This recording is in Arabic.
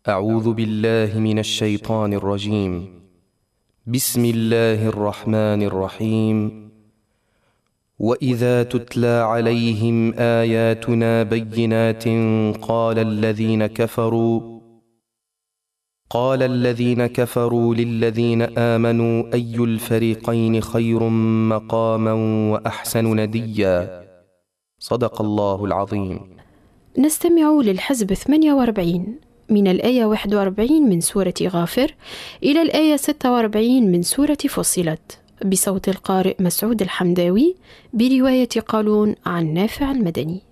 أعوذ بالله من الشيطان الرجيم. بسم الله الرحمن الرحيم. وإذا تتلى عليهم آياتنا بينات قال الذين كفروا للذين آمنوا أي الفريقين خير مقاما وأحسن نديا. صدق الله العظيم. نستمع للحزب 48 من الآية 41 من سورة غافر إلى الآية 46 من سورة فصلت، بصوت القارئ مسعود الحمداوي، برواية قالون عن نافع المدني.